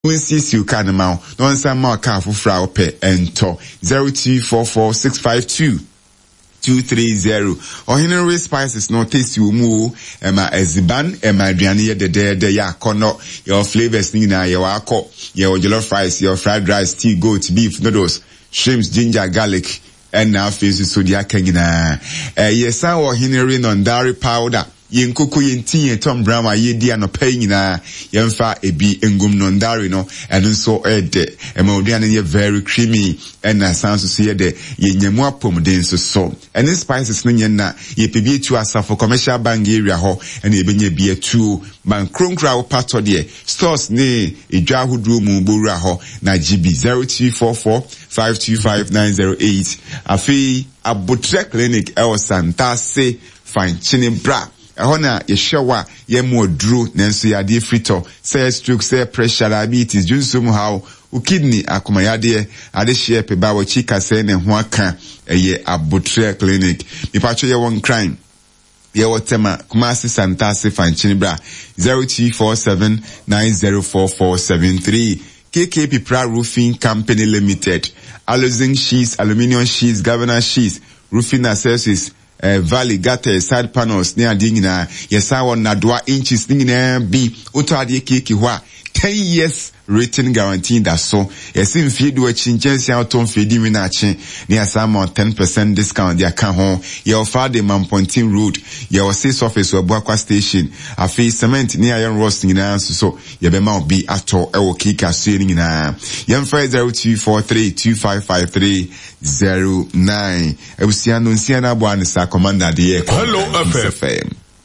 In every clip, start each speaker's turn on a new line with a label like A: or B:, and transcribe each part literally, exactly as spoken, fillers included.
A: Winsis you can amount. No some more car for frau pe ento zero two four four six five two two three zero. Or Henry Spices no taste you move Emma Eziban, Emma Adriani de de de ya kono your flavors nina your wako, your jollof rice, your fried rice, tea, goat, beef, noodles, shrimps, ginger, garlic, and now faces so dia kengina. Eh yes, or Henry non dairy powder. Yen kuku yen tea yen Tom Brown wa ye dia no pay na yen fa ebi engum nondari no and so ede e ma odian ye very creamy and na sounds to see de ye nyemu apom den so so and this spices no yen na ye pebi etu asafo commercial bank area ho and ye benye bi etu man kronkra wo pato de stores ne edwa hodro mu bowura ho na G B zero two four four five two five nine zero eight afi Abutre Clinic el Santa se fine chini bra Hona yeshawa ye mo dro nenso yade frito say stroke say pressure diabetes junso mu how u kidney akoma yade ade share pe ba wo chika say ne ho aka eye Abutre Clinic mi pacho ye won crime ye wotema Kumasi Santa se fanchini bra zero two four seven nine zero four four seven three K K P Pra Roofing Company Limited Alozing Sheets Aluminium Sheets Governor Sheets Roofing Accessories Uh, valley gutter side panels near dingina yesa won na doa inches dingina bi oto ade keke ho a ten years rating guarantee that so yesin fie do achinjensia auto fie mi na achi near some ten percent discount dia kan ho ye offer the Mampontin Road ye o six office or Buakwa station afi cement near iron roast ngina so so ye be ma obi ato e wo kika so ngina ye mfa zero two four three two five five three zero nine ebusiano nsiana bo anisa commander de
B: Hello F M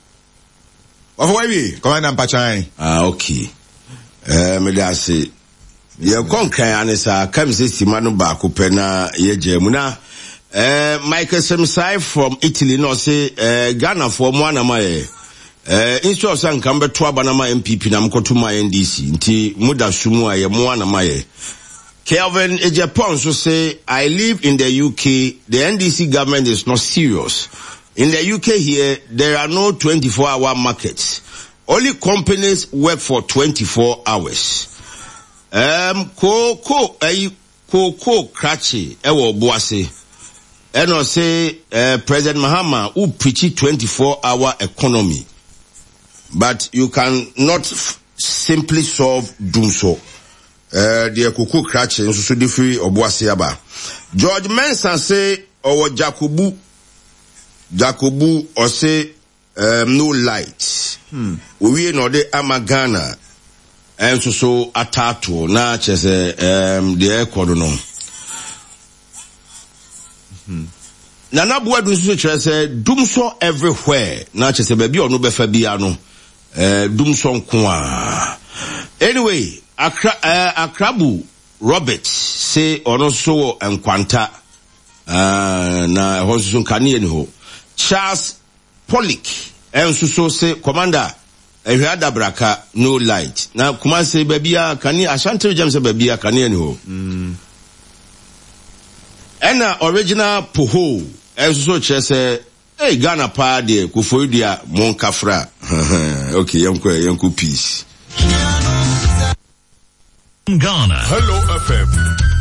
A: of why commander Mpachan
B: ah okay eh me da se ye konkan anisa kam se sima no ba ko pe na ye jemu na eh Michael Semsai from Italy no say eh Ghana for mo anama ye eh inso san kan beto abanama M P P na mkoto ma N D C nti muda sumu aye mo anama ye Kelvin Ejapon so say, I live in the U K. The N D C government is not serious. In the U K here, there are no twenty-four hour markets. Only companies work for twenty-four hours. Um, ko, ko, eh, ko, ko, krachi, ewo boase. Eno say, uh, President Mahama, who preach twenty-four hour economy. But you can not f- simply solve doom so. Uh, the kuku krache nso so di free obuase aba. George Mensah say owo Jacobu Jacobu or say um, no light. Hmm. We no de amagana enso so atato na chese um the ekodo no. Hmm. Nana Buadu nso chese doom so everywhere na chese baby onu befa bia no. Eh doom so nko. Anyway, Akra, uh, Akrabu Robert say ono so enkwanta uh, na hosun kani ho. Charles Pollock enso so say commander ehwada braka no light. Na kuma say babia kani Ashanti James say babia kani ho. Mm. Ena original Poho enso so che say hey Ghana pa de kufoidia monkafra. Okay, yanko yanko peace.
C: Ghana.
D: Hello F M.